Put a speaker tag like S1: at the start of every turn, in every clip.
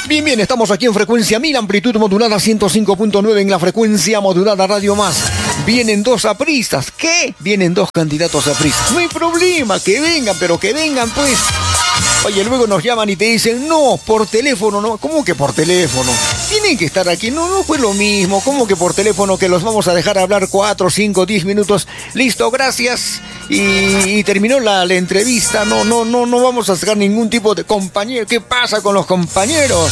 S1: Bien, bien, estamos aquí en frecuencia 1000, amplitud modulada 105.9 en la frecuencia modulada Radio Más. Vienen dos apristas. ¿Qué? Vienen dos candidatos apristas. No hay problema, que vengan, pero que vengan pues. Oye, luego nos llaman y te dicen, no, por teléfono, no. ¿Cómo que por teléfono? Tienen que estar aquí. No, no fue lo mismo. ¿Cómo que por teléfono que los vamos a dejar hablar 4, 5, 10 minutos? Listo, gracias. Y terminó la entrevista. No vamos a sacar ningún tipo de compañero. ¿Qué pasa con los compañeros?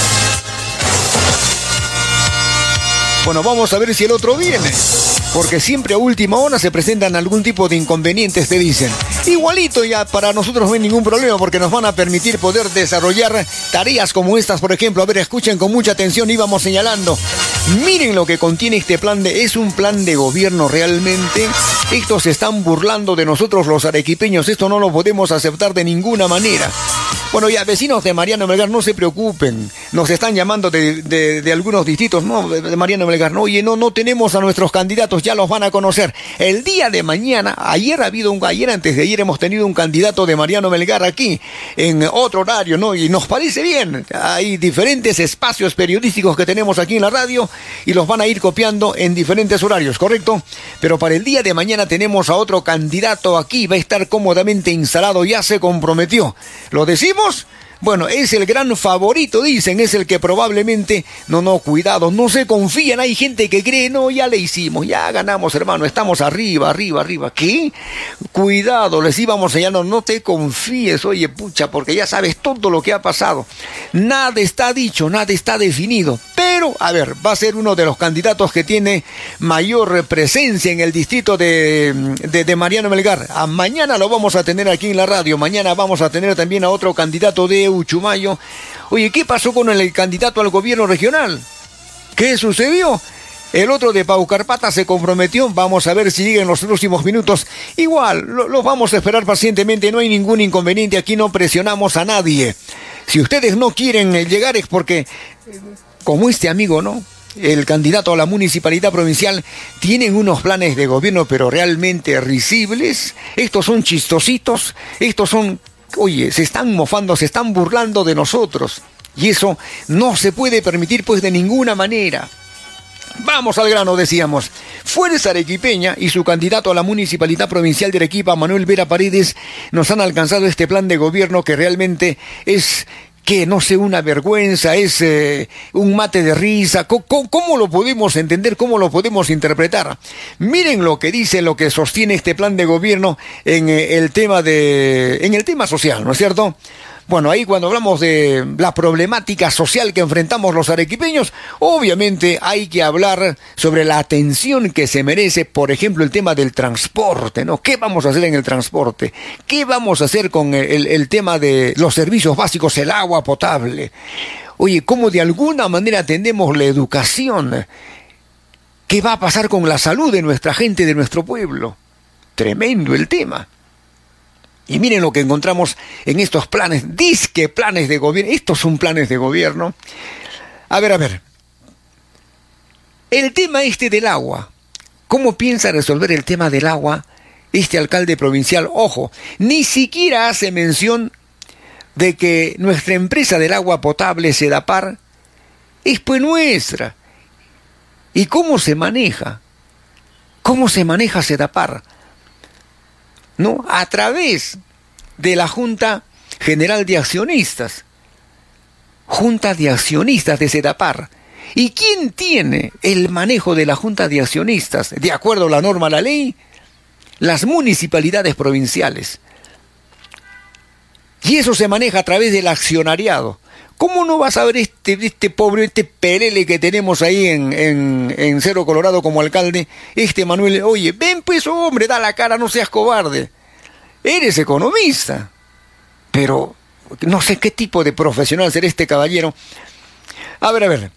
S1: Bueno, vamos a ver si el otro viene. Porque siempre a última hora se presentan algún tipo de inconvenientes, te dicen. Igualito ya para nosotros no hay ningún problema porque nos van a permitir poder desarrollar tareas como estas, por ejemplo. A ver, escuchen con mucha atención, íbamos señalando. Miren lo que contiene este plan es un plan de gobierno realmente. Estos se están burlando de nosotros los arequipeños. Esto no lo podemos aceptar de ninguna manera. Bueno, ya, vecinos de Mariano Melgar, no se preocupen. Nos están llamando de algunos distritos, ¿no? De Mariano Melgar. No, oye, no tenemos a nuestros candidatos, ya los van a conocer. El día de mañana, ayer antes de ayer hemos tenido un candidato de Mariano Melgar aquí, en otro horario, ¿no? Y nos parece bien. Hay diferentes espacios periodísticos que tenemos aquí en la radio y los van a ir copiando en diferentes horarios, ¿correcto? Pero para el día de mañana tenemos a otro candidato aquí, va a estar cómodamente instalado, ya se comprometió. ¿Lo decimos? Bueno, es el gran favorito, dicen, es el que probablemente, cuidado, no se confían, hay gente que cree, no, ya le hicimos, ya ganamos, hermano, estamos arriba, ¿qué? Cuidado, les íbamos señalando, no te confíes, oye, pucha, porque ya sabes todo lo que ha pasado, nada está dicho, nada está definido, pero, a ver, va a ser uno de los candidatos que tiene mayor presencia en el distrito de Mariano Melgar. Mañana lo vamos a tener aquí en la radio, mañana vamos a tener también a otro candidato de Uchumayo. Oye, ¿qué pasó con el candidato al gobierno regional? ¿Qué sucedió? El otro de Paucarpata se comprometió, vamos a ver si llega en los próximos minutos. Igual, los vamos a esperar pacientemente, no hay ningún inconveniente, aquí no presionamos a nadie. Si ustedes no quieren llegar es porque, como este amigo, ¿no? El candidato a la municipalidad provincial, tienen unos planes de gobierno, pero realmente risibles. Estos son chistositos, estos son... Oye, se están mofando, se están burlando de nosotros. Y eso no se puede permitir pues de ninguna manera. Vamos al grano, decíamos. Fuerza Arequipeña y su candidato a la municipalidad provincial de Arequipa, Manuel Vera Paredes, nos han alcanzado este plan de gobierno que realmente es... que no sé, una vergüenza, es un mate de risa. ¿Cómo lo podemos entender? ¿Cómo lo podemos interpretar? Miren lo que dice, lo que sostiene este plan de gobierno en el tema social, ¿no es cierto? Bueno, ahí cuando hablamos de la problemática social que enfrentamos los arequipeños, obviamente hay que hablar sobre la atención que se merece, por ejemplo, el tema del transporte, ¿no? ¿Qué vamos a hacer en el transporte? ¿Qué vamos a hacer con el tema de los servicios básicos, el agua potable? Oye, ¿cómo de alguna manera atendemos la educación? ¿Qué va a pasar con la salud de nuestra gente, de nuestro pueblo? Tremendo el tema. Y miren lo que encontramos en estos planes, disque planes de gobierno. Estos son planes de gobierno. A ver. El tema del agua. ¿Cómo piensa resolver el tema del agua este alcalde provincial? Ojo, ni siquiera hace mención de que nuestra empresa del agua potable, Sedapar, es pues nuestra. ¿Y cómo se maneja? ¿Cómo se maneja Sedapar? ¿No? A través de la Junta General de Accionistas. Junta de Accionistas de Sedapar. ¿Y quién tiene el manejo de la Junta de Accionistas? De acuerdo a la norma, la ley, las municipalidades provinciales. Y eso se maneja a través del accionariado. ¿Cómo no vas a ver este pobre, pelele que tenemos ahí en Cerro Colorado como alcalde? Manuel, oye, ven pues hombre, da la cara, no seas cobarde. Eres economista. Pero no sé qué tipo de profesional será este caballero. A ver.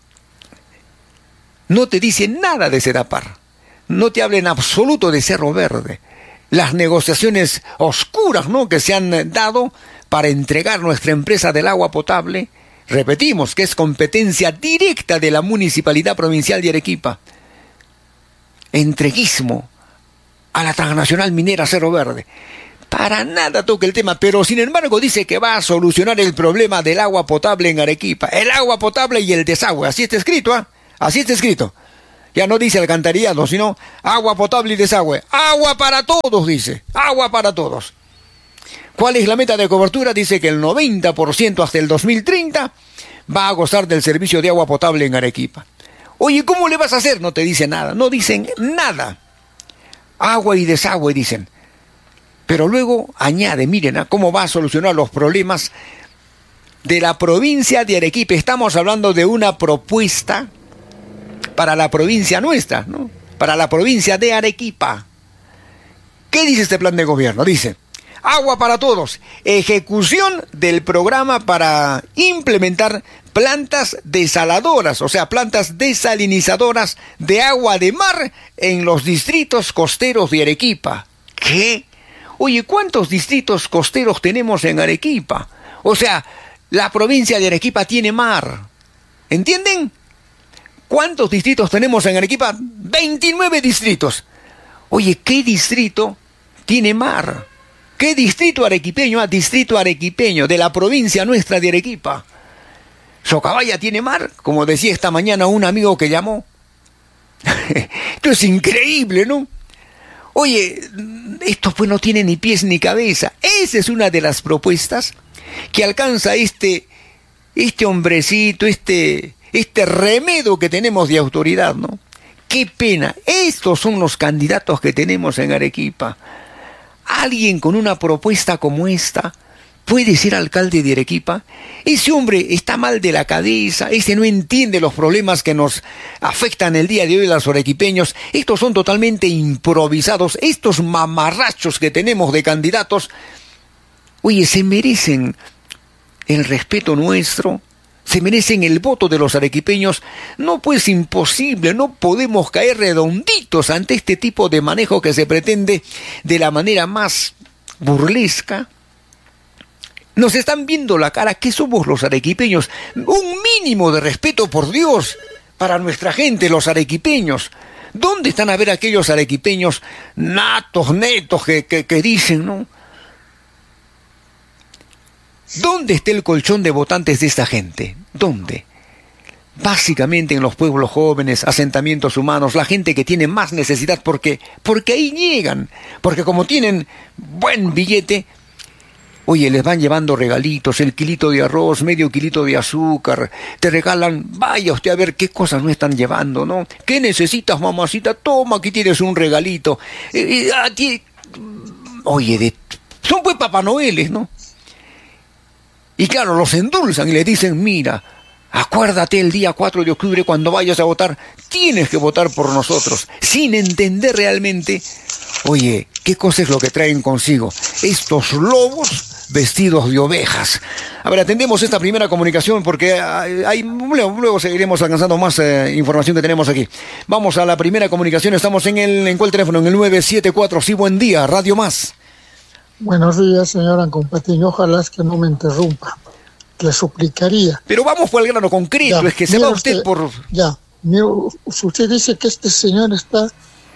S1: No te dice nada de Sedapar. No te habla en absoluto de Cerro Verde. Las negociaciones oscuras, ¿no?, que se han dado para entregar nuestra empresa del agua potable, repetimos que es competencia directa de la Municipalidad Provincial de Arequipa. Entreguismo a la transnacional minera Cerro Verde. Para nada toca el tema, pero sin embargo dice que va a solucionar el problema del agua potable en Arequipa. El agua potable y el desagüe, así está escrito, ¿ah? Así está escrito. Ya no dice alcantarillado, sino agua potable y desagüe. Agua para todos, dice. Agua para todos. ¿Cuál es la meta de cobertura? Dice que el 90% hasta el 2030 va a gozar del servicio de agua potable en Arequipa. Oye, ¿cómo le vas a hacer? No te dice nada, no dicen nada. Agua y desagüe, dicen. Pero luego añade, miren, cómo va a solucionar los problemas de la provincia de Arequipa. Estamos hablando de una propuesta para la provincia nuestra, ¿no? Para la provincia de Arequipa. ¿Qué dice este plan de gobierno? Dice, agua para todos, ejecución del programa para implementar plantas desaladoras, o sea, plantas desalinizadoras de agua de mar en los distritos costeros de Arequipa. ¿Qué? Oye, ¿cuántos distritos costeros tenemos en Arequipa? O sea, la provincia de Arequipa tiene mar. ¿Entienden? ¿Cuántos distritos tenemos en Arequipa? 29 distritos. Oye, ¿qué distrito tiene mar? ¿Qué distrito arequipeño? Distrito arequipeño de la provincia nuestra de Arequipa. Socabaya tiene mar, como decía esta mañana un amigo que llamó. Esto es increíble, ¿no? Oye, esto pues no tiene ni pies ni cabeza. Esa es una de las propuestas que alcanza este hombrecito, este remedo que tenemos de autoridad, ¿no? Qué pena. Estos son los candidatos que tenemos en Arequipa. Alguien con una propuesta como esta puede ser alcalde de Arequipa. Ese hombre está mal de la cabeza, ese no entiende los problemas que nos afectan el día de hoy a los arequipeños. Estos son totalmente improvisados, estos mamarrachos que tenemos de candidatos. Oye, se merecen el respeto nuestro, se merecen el voto de los arequipeños. No, pues imposible, no podemos caer redonditos ante este tipo de manejo que se pretende de la manera más burlesca. Nos están viendo la cara. ¿Qué somos los arequipeños? Un mínimo de respeto, por Dios, para nuestra gente, los arequipeños. ¿Dónde están a ver aquellos arequipeños natos, netos, que dicen, ¿no? ¿Dónde está el colchón de votantes de esta gente? ¿Dónde? Básicamente en los pueblos jóvenes, asentamientos humanos, la gente que tiene más necesidad, porque ahí llegan, porque como tienen buen billete, oye, les van llevando regalitos, el kilito de arroz, medio kilito de azúcar, te regalan, vaya usted a ver qué cosas no están llevando, ¿no? ¿Qué necesitas, mamacita? Toma, aquí tienes un regalito. Oye, son pues Papá Noeles, ¿no? Y claro, los endulzan y les dicen, mira, acuérdate el día 4 de octubre cuando vayas a votar, tienes que votar por nosotros, sin entender realmente, oye, qué cosa es lo que traen consigo estos lobos vestidos de ovejas. A ver, atendemos esta primera comunicación porque luego seguiremos alcanzando más información que tenemos aquí. Vamos a la primera comunicación, estamos ¿en cuál teléfono? En el 974, sí, buen día, Radio Más.
S2: Buenos días, señora Compatiño, ojalá es que no me interrumpa, le suplicaría.
S1: Pero vamos por el grano concreto,
S2: ya,
S1: es que se va usted por...
S2: Ya, usted dice que este señor está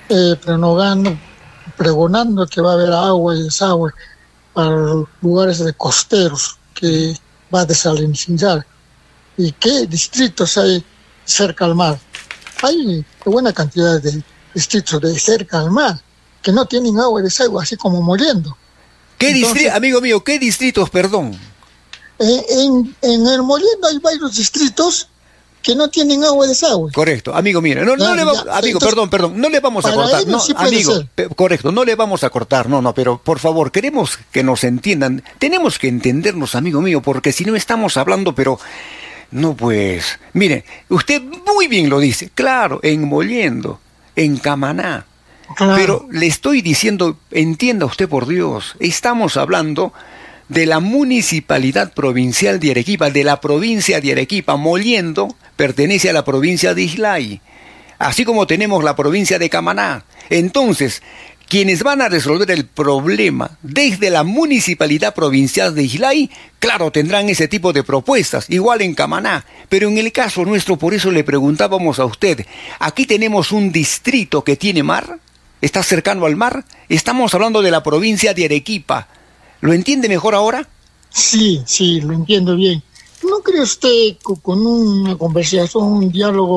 S2: pregonando que va a haber agua y desagüe para los lugares de costeros que va a desalinizar. ¿Y qué distritos hay cerca al mar? Hay buena cantidad de distritos de cerca al mar que no tienen agua y desagüe, así como moliendo.
S1: ¿Qué distrito, amigo mío, qué distritos, perdón?
S2: En el Moliendo hay varios distritos que no tienen agua y desagüe.
S1: Correcto, amigo, mira, no le vamos, amigo, entonces, perdón, no le vamos a cortar, no, sí amigo, correcto, no le vamos a cortar, no, pero por favor, queremos que nos entiendan, tenemos que entendernos, amigo mío, porque si no estamos hablando, pero no, pues, mire, usted muy bien lo dice, claro, en Moliendo, en Camaná. Claro. Pero le estoy diciendo, entienda usted por Dios, estamos hablando de la municipalidad provincial de Arequipa, de la provincia de Arequipa. Moliendo pertenece a la provincia de Islay, así como tenemos la provincia de Camaná. Entonces, quienes van a resolver el problema desde la municipalidad provincial de Islay, claro, tendrán ese tipo de propuestas, igual en Camaná. Pero en el caso nuestro, por eso le preguntábamos a usted, aquí tenemos un distrito que tiene mar. está cercano al mar. Estamos hablando de la provincia de Arequipa. ¿Lo entiende mejor ahora?
S2: Sí, sí, lo entiendo bien. ¿No cree usted que con una conversación, un diálogo,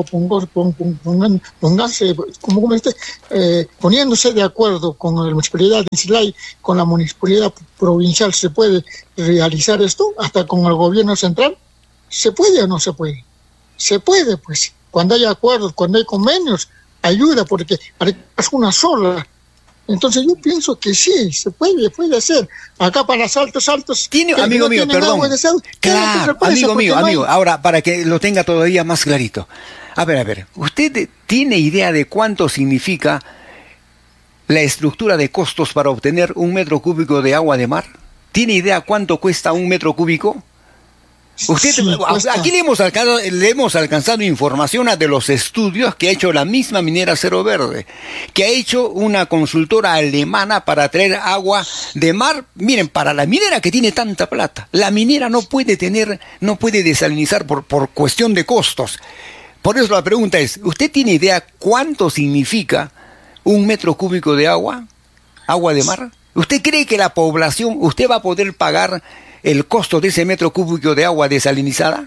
S2: póngase, poniéndose de acuerdo con la municipalidad de Islay, con la municipalidad provincial, se puede realizar esto? ¿Hasta con el gobierno central? ¿Se puede o no se puede? Se puede, pues. Cuando hay acuerdos, cuando hay convenios, ayuda, porque es una sola. Entonces yo pienso que sí, se puede hacer. Acá para Saltos,
S1: amigo mío, perdón. Claro, amigo mío, ahora para que lo tenga todavía más clarito. A ver, ¿usted tiene idea de cuánto significa la estructura de costos para obtener 1 metro cúbico de agua de mar? ¿Tiene idea cuánto cuesta 1 metro cúbico? Usted, sí, aquí le hemos alcanzado información de los estudios que ha hecho la misma minera Cerro Verde, que ha hecho una consultora alemana para traer agua de mar. Miren, para la minera que tiene tanta plata, la minera no puede desalinizar por cuestión de costos. Por eso la pregunta es, ¿usted tiene idea cuánto significa 1 metro cúbico de agua de mar? ¿Usted cree que la población, usted va a poder pagar el costo de ese metro cúbico de agua desalinizada?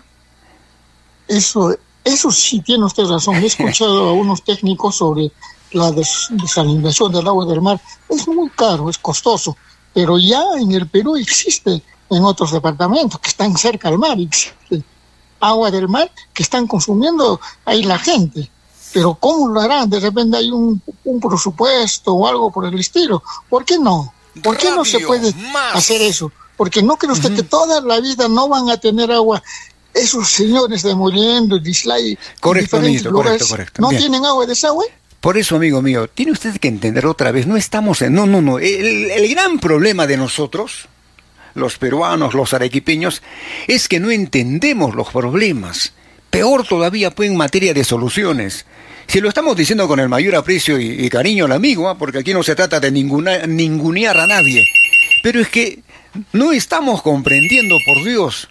S2: Eso sí tiene usted razón. He escuchado a unos técnicos sobre la desalinización del agua del mar. Es muy caro, es costoso, pero ya en el Perú existe, en otros departamentos que están cerca al mar, existe agua del mar que están consumiendo ahí la gente. Pero ¿cómo lo harán? De repente hay un presupuesto o algo por el estilo. ¿Por qué no? ¿Por qué no se puede hacer eso? Porque no cree usted que toda la vida no van a tener agua. Esos señores de Moliendo, de Islay,
S1: correcto, correcto.
S2: ¿No
S1: Bien.
S2: tienen agua de desagüe?
S1: Por eso, amigo mío, tiene usted que entender otra vez, no estamos en... No. El gran problema de nosotros, los peruanos, los arequipeños, es que no entendemos los problemas. Peor todavía, pues, en materia de soluciones. Si lo estamos diciendo con el mayor aprecio y cariño al amigo, porque aquí no se trata de ningunear a nadie. Pero es que no estamos comprendiendo, por Dios.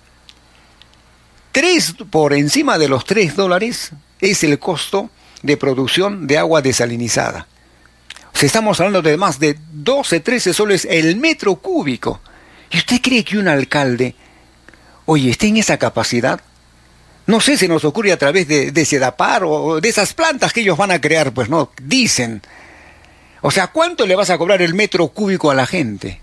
S1: Por encima de los $3 es el costo de producción de agua desalinizada. O sea, estamos hablando de más de 12, 13 soles el metro cúbico. ¿Y usted cree que un alcalde, esté en esa capacidad? No sé, se nos ocurre a través de Sedapar o de esas plantas que ellos van a crear, pues no, dicen. O sea, ¿cuánto le vas a cobrar el metro cúbico a la gente?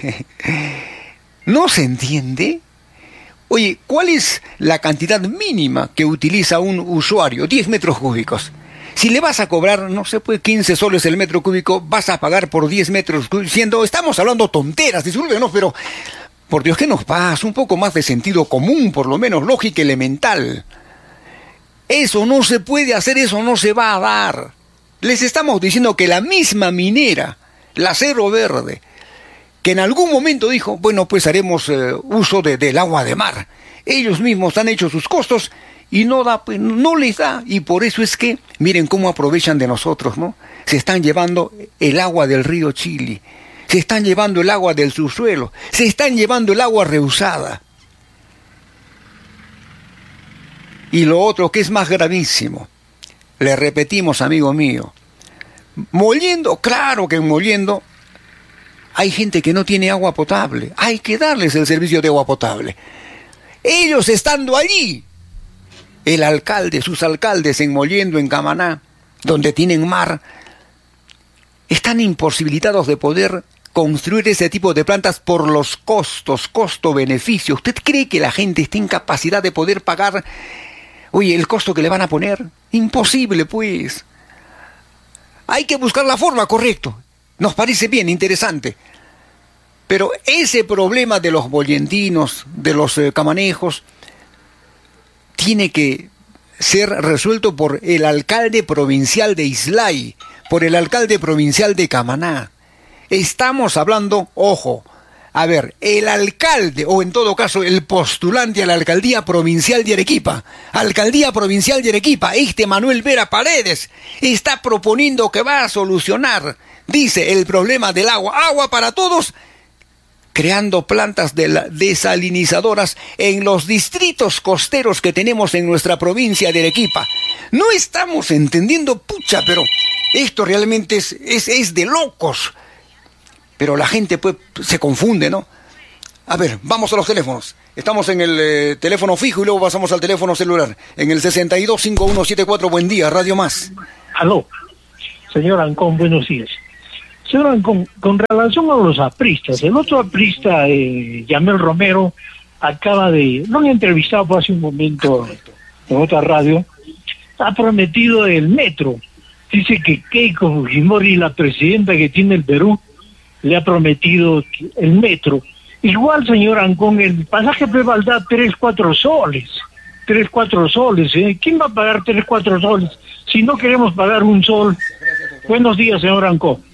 S1: ¿No se entiende? Oye, ¿cuál es la cantidad mínima que utiliza un usuario? 10 metros cúbicos. Si le vas a cobrar, no sé, pues 15 soles el metro cúbico, vas a pagar por 10 metros cúbicos, estamos hablando tonteras, discúlpenos, pero por Dios, ¿qué nos pasa? Un poco más de sentido común, por lo menos lógica elemental. Eso no se puede hacer, eso no se va a dar. Les estamos diciendo que la misma minera, la Cerro Verde, que en algún momento dijo, bueno, pues haremos uso del agua de mar. Ellos mismos han hecho sus costos y no les da. Y por eso es que, miren cómo aprovechan de nosotros, ¿no? Se están llevando el agua del río Chili, se están llevando el agua del subsuelo, se están llevando el agua reusada. Y lo otro que es más gravísimo, le repetimos, amigo mío, Moliendo, claro que en Moliendo hay gente que no tiene agua potable. Hay que darles el servicio de agua potable. Ellos estando allí, el alcalde, sus alcaldes en Moliendo, en Camaná, donde tienen mar, están imposibilitados de poder construir ese tipo de plantas por los costos, costo-beneficio. ¿Usted cree que la gente está en capacidad de poder pagar, el costo que le van a poner? Imposible, pues. Hay que buscar la forma, correcto. Nos parece bien, interesante. Pero ese problema de los mollendinos, de los camanejos, tiene que ser resuelto por el alcalde provincial de Islay, por el alcalde provincial de Camaná. Estamos hablando, ojo, el alcalde, o en todo caso el postulante a la alcaldía provincial de Arequipa, Manuel Vera Paredes, está proponiendo que va a solucionar, dice, el problema del agua para todos, creando plantas desalinizadoras en los distritos costeros que tenemos en nuestra provincia de Arequipa. No estamos entendiendo, pero Esto realmente es de locos. Pero la gente pues se confunde, ¿no? A ver, vamos a los teléfonos. Estamos en el teléfono fijo y luego pasamos al teléfono celular. En el 625174, buen día, Radio Más.
S3: Aló, señor Ancón, buenos días. Señor Ancón, con relación a los apristas, el otro aprista, Yamel Romero, lo han entrevistado por hace un momento en otra radio, ha prometido el metro. Dice que Keiko Fujimori, la presidenta que tiene el Perú, le ha prometido el metro. Igual, señor Ancón, el pasaje puede valer 3, 4 soles. 3, 4 soles, ¿eh? ¿Quién va a pagar 3, 4 soles si no queremos pagar un sol? Buenos días, señor Ancón.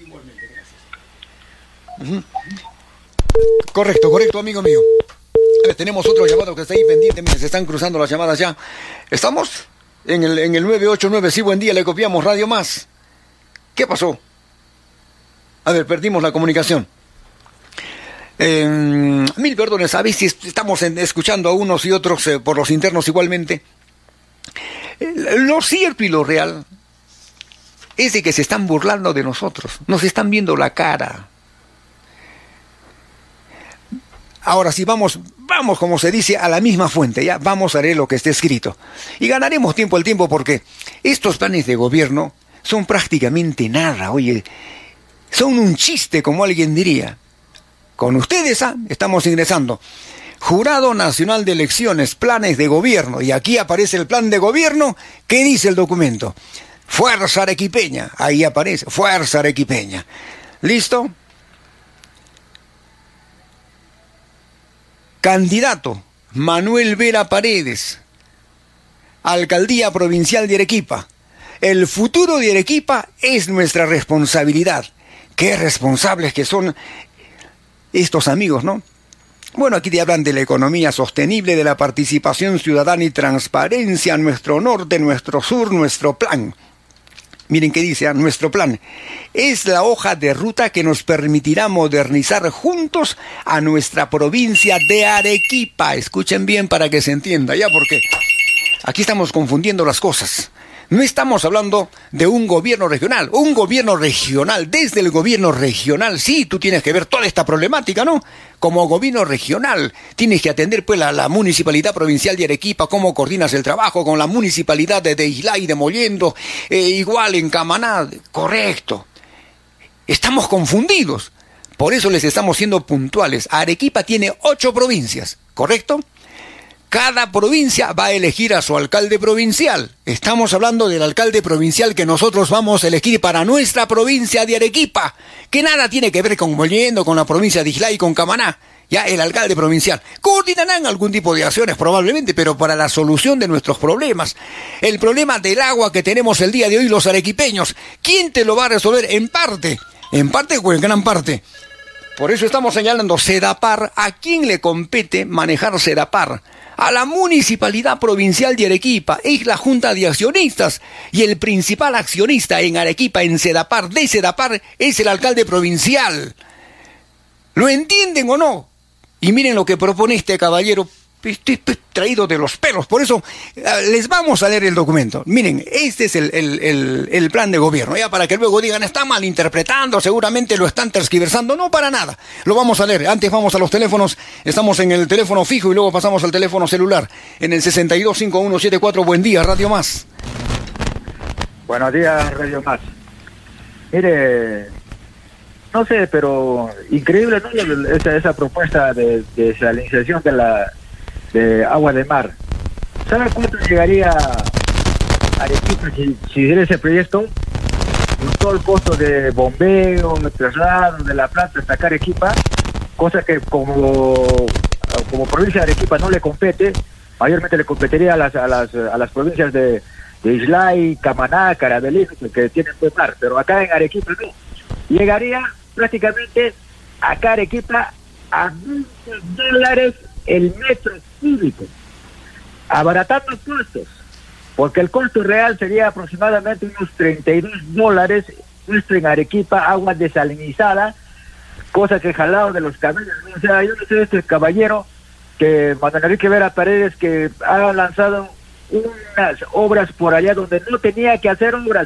S1: Correcto, amigo mío. A ver, tenemos otro llamado que está ahí pendiente. Miren, se están cruzando las llamadas ya. ¿Estamos? En el 989, sí, buen día, le copiamos Radio Más. ¿Qué pasó? A ver, perdimos la comunicación. Mil perdones, ¿sabéis si estamos escuchando a unos y otros por los internos igualmente? Lo cierto y lo real es de que se están burlando de nosotros, nos están viendo la cara. Ahora sí, vamos como se dice, a la misma fuente, ya vamos a leer lo que está escrito. Y ganaremos tiempo al tiempo porque estos planes de gobierno son prácticamente nada, oye, son un chiste, como alguien diría. Con ustedes, estamos ingresando. Jurado Nacional de Elecciones, planes de gobierno. Y aquí aparece el plan de gobierno. ¿Qué dice el documento? Fuerza Arequipeña. Ahí aparece, Fuerza Arequipeña. ¿Listo? Candidato, Manuel Vera Paredes. Alcaldía Provincial de Arequipa. El futuro de Arequipa es nuestra responsabilidad. Qué responsables que son estos amigos, ¿no? Bueno, aquí te hablan de la economía sostenible, de la participación ciudadana y transparencia, nuestro norte, nuestro sur, nuestro plan. Miren qué dice, nuestro plan es la hoja de ruta que nos permitirá modernizar juntos a nuestra provincia de Arequipa. Escuchen bien para que se entienda, ya, porque aquí estamos confundiendo las cosas. No estamos hablando de un gobierno regional, desde el gobierno regional, sí, tú tienes que ver toda esta problemática, ¿no? Como gobierno regional, tienes que atender pues la Municipalidad Provincial de Arequipa, cómo coordinas el trabajo con la Municipalidad de Islay, de Mollendo, igual en Camaná, correcto. Estamos confundidos, por eso les estamos siendo puntuales. Arequipa tiene 8 provincias, ¿correcto? Cada provincia va a elegir a su alcalde provincial. Estamos hablando del alcalde provincial que nosotros vamos a elegir para nuestra provincia de Arequipa, que nada tiene que ver con Mollendo, con la provincia de Islay, con Camaná. Ya, el alcalde provincial. Coordinarán algún tipo de acciones probablemente, pero para la solución de nuestros problemas. El problema del agua que tenemos el día de hoy los arequipeños, ¿quién te lo va a resolver? En parte o en gran parte. Por eso estamos señalando Sedapar. ¿A quién le compete manejar Sedapar? A la Municipalidad Provincial de Arequipa. Es la Junta de Accionistas. Y el principal accionista en Arequipa, en Sedapar, de Sedapar, es el alcalde provincial. ¿Lo entienden o no? Y miren lo que propone este caballero. Estoy traído de los pelos. Por eso les vamos a leer el documento. Miren, este es el plan de gobierno. Ya para que luego digan, está malinterpretando, seguramente lo están tergiversando. No, para nada. Lo vamos a leer. Antes vamos a los teléfonos. Estamos en el teléfono fijo y luego pasamos al teléfono celular. En el 625174. Buen día, Radio Más.
S4: Buenos días, Radio Más. Mire, no sé, pero increíble, ¿no? Esa propuesta de salinización de agua de mar. ¿Sabe cuánto llegaría a Arequipa si hiciera ese proyecto? Con todo el costo de bombeo, de traslado de la planta hasta acá Arequipa, cosa que como provincia de Arequipa no le compete, mayormente le competiría a las provincias de Islay, Camaná, Carabalí, que tienen buen mar, pero acá en Arequipa no. Llegaría prácticamente acá Arequipa a $20 el metro cúbico, abaratando costos, porque el costo real sería aproximadamente unos $32 nuestro en Arequipa, agua desalinizada, cosa que jalado de los caminos. O sea, yo no sé, este caballero que Manuel Enrique Vera Paredes, que ha lanzado unas obras por allá donde no tenía que hacer obras,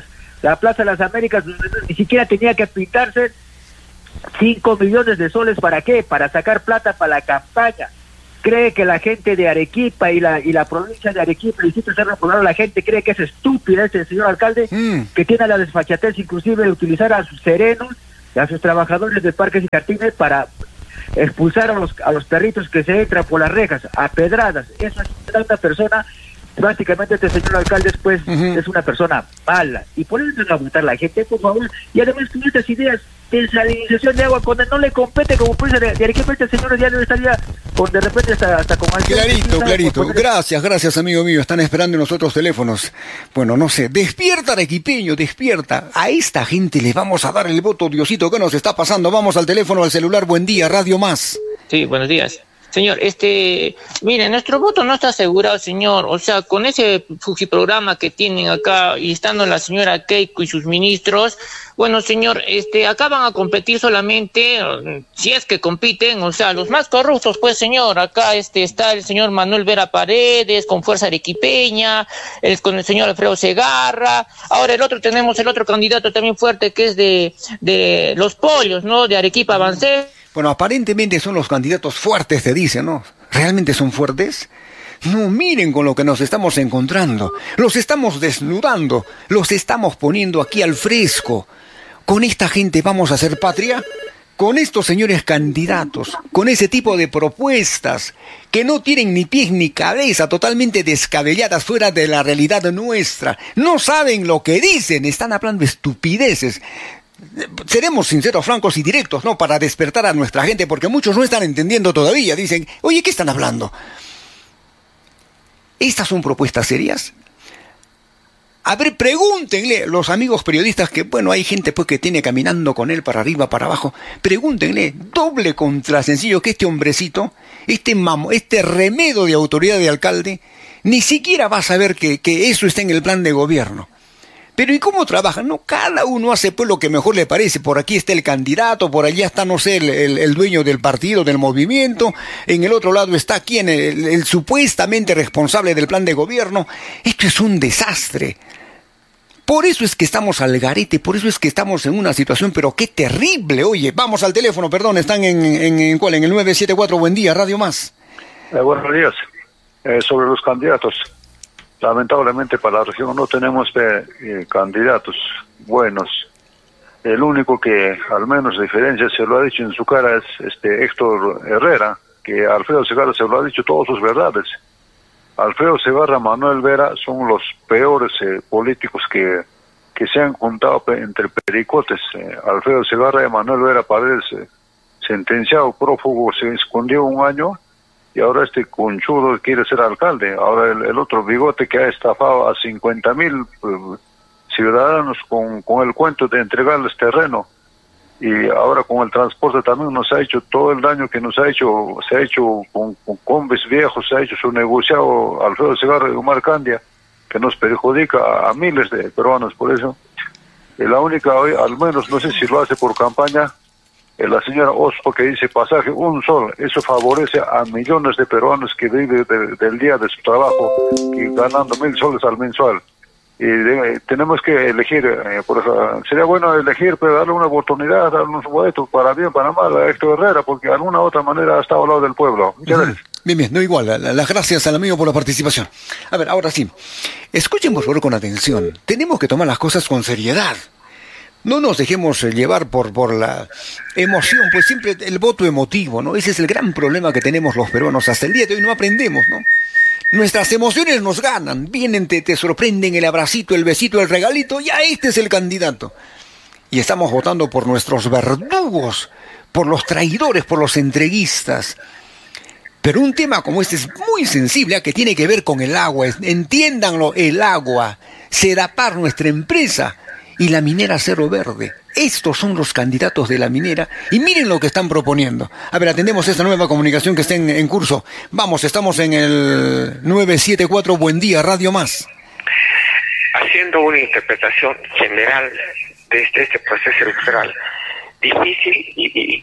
S4: la Plaza de las Américas, ni siquiera tenía que pintarse 5 millones de soles. ¿Para qué? Para sacar plata para la campaña. Cree que la gente de Arequipa y la provincia de Arequipa, el distrito Cerro Colorado, la gente cree que es estúpida este señor alcalde, que tiene la desfachatez inclusive de utilizar a sus serenos y a sus trabajadores de parques y jardines para expulsar a los perritos que se entran por las rejas a pedradas. Eso es una persona, prácticamente este señor alcalde pues es una persona mala, y por eso no va a votar la gente, por favor. Y además con estas ideas de salinización de agua, cuando no le compete como provincia de Arequipa, este señor ya no estaría con, de repente hasta con
S1: clarito. Gracias amigo mío, están esperando en los otros teléfonos. Bueno, no sé, despierta arequipeño, despierta. A esta gente les vamos a dar el voto. Diosito, ¿qué nos está pasando? Vamos al teléfono, al celular. Buen día, Radio Más.
S5: Sí, buenos días. Señor, mire, nuestro voto no está asegurado, señor. O sea, con ese fujiprograma que tienen acá y estando la señora Keiko y sus ministros, bueno, señor, acá van a competir solamente, si es que compiten, o sea, los más corruptos, pues, señor. Acá está el señor Manuel Vera Paredes con Fuerza Arequipeña, con el señor Alfredo Segarra. Ahora tenemos el otro candidato también fuerte que es de los pollos, ¿no? De Arequipa Avancé.
S1: Bueno, aparentemente son los candidatos fuertes, te dicen, ¿no? ¿Realmente son fuertes? No, miren con lo que nos estamos encontrando. Los estamos desnudando, los estamos poniendo aquí al fresco. ¿Con esta gente vamos a hacer patria? Con estos señores candidatos, con ese tipo de propuestas que no tienen ni pies ni cabeza, totalmente descabelladas, fuera de la realidad nuestra. No saben lo que dicen, están hablando estupideces. Seremos sinceros, francos y directos, ¿no? Para despertar a nuestra gente, porque muchos no están entendiendo todavía. Dicen, oye, ¿qué están hablando? ¿Estas son propuestas serias? A ver, pregúntenle los amigos periodistas que, bueno, hay gente pues que tiene caminando con él para arriba, para abajo. Pregúntenle, doble contra sencillo, que este hombrecito, este remedo de autoridad de alcalde, ni siquiera va a saber que eso está en el plan de gobierno. Pero ¿y cómo trabajan? No, cada uno hace pues lo que mejor le parece. Por aquí está el candidato, por allá está, no sé, el dueño del partido, del movimiento. En el otro lado está quien, el supuestamente responsable del plan de gobierno. Esto es un desastre. Por eso es que estamos al garete, por eso es que estamos en una situación, pero qué terrible. Oye, vamos al teléfono, perdón, están en ¿cuál? En el 974, buen día, Radio Más.
S6: Buenos días. Sobre los candidatos. Lamentablemente para la región no tenemos candidatos buenos. El único que al menos diferencia se lo ha dicho en su cara es Héctor Herrera, que Alfredo Segarra se lo ha dicho todas sus verdades. Alfredo Segarra, Manuel Vera son los peores políticos que se han juntado entre pericotes. Alfredo Segarra y Manuel Vera Paredes, sentenciado prófugo, se escondió un año. Y ahora este conchudo quiere ser alcalde. Ahora el otro bigote que ha estafado a 50,000 ciudadanos con el cuento de entregarles terreno. Y ahora con el transporte también nos ha hecho todo el daño que nos ha hecho. Se ha hecho con combis viejos, se ha hecho su negociado Alfredo Segarra y Omar Candia, que nos perjudica a miles de peruanos. Por eso, la única, al menos no sé si lo hace por campaña, la señora Ospo, que dice pasaje un sol. Eso favorece a millones de peruanos que viven del día de su trabajo y ganando 1,000 soles al mensual. Y tenemos que elegir, por ejemplo, sería bueno elegir, pero darle una oportunidad, darle un boleto para bien, para mal a Héctor Herrera, porque de alguna u otra manera ha estado al lado del pueblo. Muchas gracias.
S1: Bien, no igual, las gracias al amigo por la participación. A ver, ahora sí, escuchen por favor con atención. Tenemos que tomar las cosas con seriedad. No nos dejemos llevar por la emoción, pues siempre el voto emotivo, ¿no? Ese es el gran problema que tenemos los peruanos. Hasta el día de hoy no aprendemos, ¿no? Nuestras emociones nos ganan, vienen, te sorprenden, el abracito, el besito, el regalito, ya este es el candidato. Y estamos votando por nuestros verdugos, por los traidores, por los entreguistas. Pero un tema como este es muy sensible, que tiene que ver con el agua. Entiéndanlo, el agua, Sedapar, nuestra empresa, y la minera Cerro Verde. Estos son los candidatos de la minera y miren lo que están proponiendo. A ver, atendemos esta nueva comunicación que está en curso. Vamos, estamos en el 974, buen día, Radio Más.
S7: Haciendo una interpretación general de este proceso electoral, difícil y